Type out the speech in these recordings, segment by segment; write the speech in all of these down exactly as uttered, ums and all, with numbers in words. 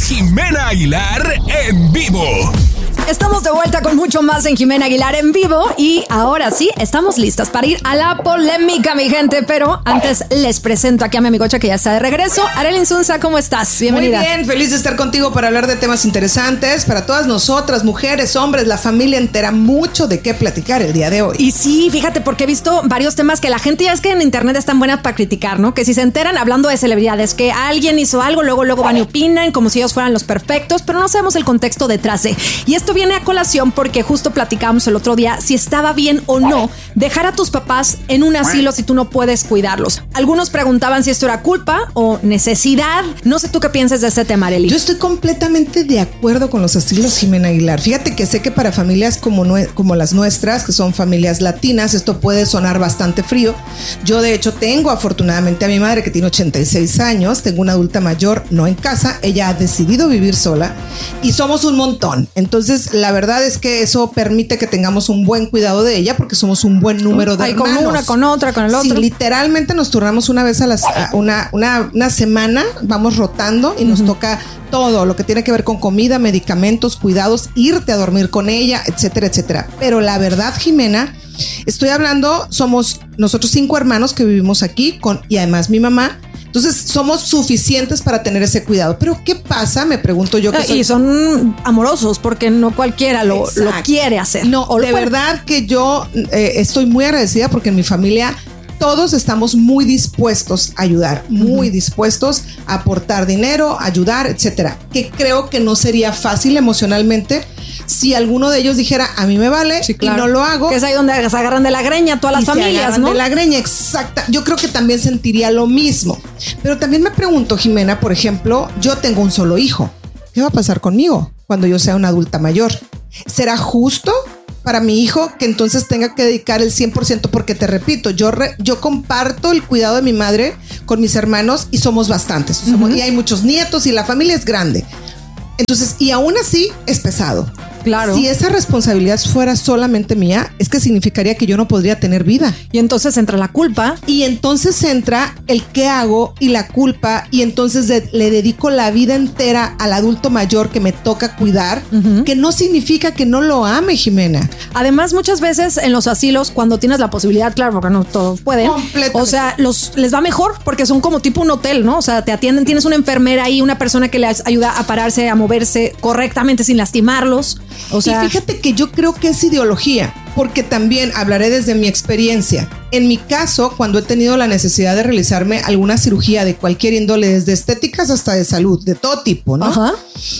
Jimena Aguilar en vivo. Estamos de vuelta con mucho más en Jimena Aguilar en vivo y ahora sí, estamos listas para ir a la polémica, mi gente, pero antes les presento aquí a mi amigocha que ya está de regreso. Arely Insunza, ¿cómo estás? Bienvenida. Muy bien, feliz de estar contigo para hablar de temas interesantes para todas nosotras, mujeres, hombres, la familia entera, mucho de qué platicar el día de hoy. Y sí, fíjate, porque he visto varios temas que la gente ya es que en internet están buenas para criticar, ¿no? Que si se enteran hablando de celebridades, que alguien hizo algo, luego luego van y opinan como si ellos fueran los perfectos, pero no sabemos el contexto detrás de. Y esto viene a colación porque justo platicamos el otro día si estaba bien o no dejar a tus papás en un asilo si tú no puedes cuidarlos. Algunos preguntaban si esto era culpa o necesidad. No sé tú qué piensas de este tema, Arely. Yo estoy completamente de acuerdo con los asilos, Jimena Aguilar. Fíjate que sé que para familias como, nue- como las nuestras, que son familias latinas, esto puede sonar bastante frío. Yo de hecho tengo afortunadamente a mi madre que tiene ochenta y seis años, tengo una adulta mayor, no en casa, ella ha decidido vivir sola y somos un montón. Entonces la verdad es que eso permite que tengamos un buen cuidado de ella porque somos un buen número de Ay, hermanos. con una, con otra, con el otro. Sí, literalmente nos turnamos una vez a las a una, una, una semana, vamos rotando y nos uh-huh. toca todo lo que tiene que ver con comida, medicamentos, cuidados, irte a dormir con ella, etcétera, etcétera. Pero la verdad, Jimena, estoy hablando, somos nosotros cinco hermanos que vivimos aquí con, y además mi mamá. Entonces somos suficientes para tener ese cuidado. Pero ¿qué pasa? Me pregunto yo. Que soy... Y son amorosos porque no cualquiera lo, lo quiere hacer. No, o de verdad que yo eh, estoy muy agradecida porque en mi familia todos estamos muy dispuestos a ayudar, muy uh-huh. dispuestos a aportar dinero, ayudar, etcétera. Que creo que no sería fácil emocionalmente si alguno de ellos dijera, a mí me vale, sí, claro. y no lo hago. Que es ahí donde se agarran de la greña todas las y familias, se agarran ¿no? de la greña, exacta. Yo creo que también sentiría lo mismo. Pero también me pregunto, Jimena, por ejemplo, yo tengo un solo hijo. ¿Qué va a pasar conmigo cuando yo sea una adulta mayor? ¿Será justo para mi hijo que entonces tenga que dedicar el cien por ciento? Porque te repito, yo, re, yo comparto el cuidado de mi madre con mis hermanos y somos bastantes. Uh-huh. Somos, y hay muchos nietos y la familia es grande. Entonces, y aún así es pesado. Claro. Si esa responsabilidad fuera solamente mía, es que significaría que yo no podría tener vida. Y entonces entra la culpa. Y entonces entra el qué hago y la culpa. Y entonces de, le dedico la vida entera al adulto mayor que me toca cuidar, uh-huh. que no significa que no lo ame, Jimena. Además, muchas veces en los asilos, cuando tienes la posibilidad, claro, porque no todos pueden. O sea, los, les va mejor porque son como tipo un hotel, ¿no? O sea, te atienden, tienes una enfermera ahí, una persona que les ayuda a pararse, a moverse correctamente sin lastimarlos. O sea, y fíjate que yo creo que es ideología, porque también hablaré desde mi experiencia. En mi caso, cuando he tenido la necesidad de realizarme alguna cirugía de cualquier índole, desde estéticas hasta de salud, de todo tipo, ¿no? Ajá.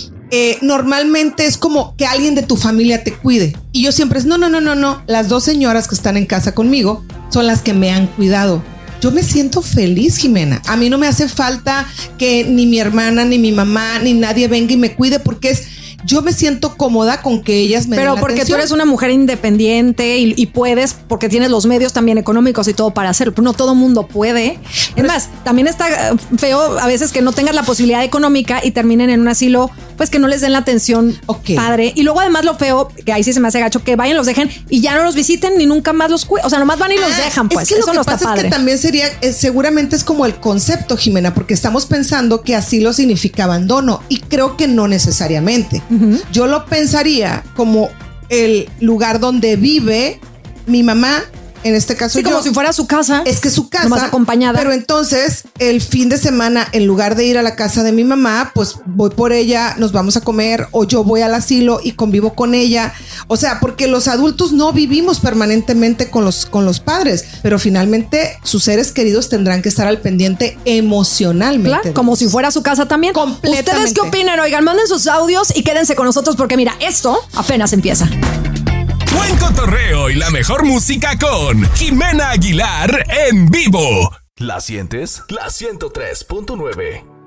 Eh, normalmente es como que alguien de tu familia te cuide. Y yo siempre es, no, no, no, no, no. Las dos señoras que están en casa conmigo son las que me han cuidado. Yo me siento feliz, Jimena. A mí no me hace falta que ni mi hermana, ni mi mamá, ni nadie venga y me cuide porque es... Yo me siento cómoda con que ellas me Pero den la porque atención. tú eres una mujer independiente y, y puedes, porque tienes los medios también económicos y todo para hacerlo. No todo mundo puede. Es más, también está feo a veces que no tengas la posibilidad económica y terminen en un asilo, pues que no les den la atención okay. padre. Y luego además lo feo, que ahí sí se me hace gacho, que vayan, los dejen y ya no los visiten ni nunca más los cuiden. O sea, nomás van y los ah, dejan, pues. Es que eso lo que no pasa está padre. Es que también sería, eh, seguramente es como el concepto, Jimena, porque estamos pensando que asilo significa abandono y creo que no necesariamente. Uh-huh. Yo lo pensaría como el lugar donde vive mi mamá, en este caso sí, yo. Como si fuera su casa. Es que su casa. Más acompañada. Pero entonces, el fin de semana, en lugar de ir a la casa de mi mamá, pues voy por ella, nos vamos a comer, o yo voy al asilo y convivo con ella. O sea, porque los adultos no vivimos permanentemente con los, con los padres, pero finalmente sus seres queridos tendrán que estar al pendiente emocionalmente. Claro, como si fuera su casa también. Completamente. ¿Ustedes qué opinan? Oigan, manden sus audios y quédense con nosotros porque mira, esto apenas empieza. Buen cotorreo y la mejor música con Jimena Aguilar en vivo. ¿La sientes? La ciento tres punto nueve.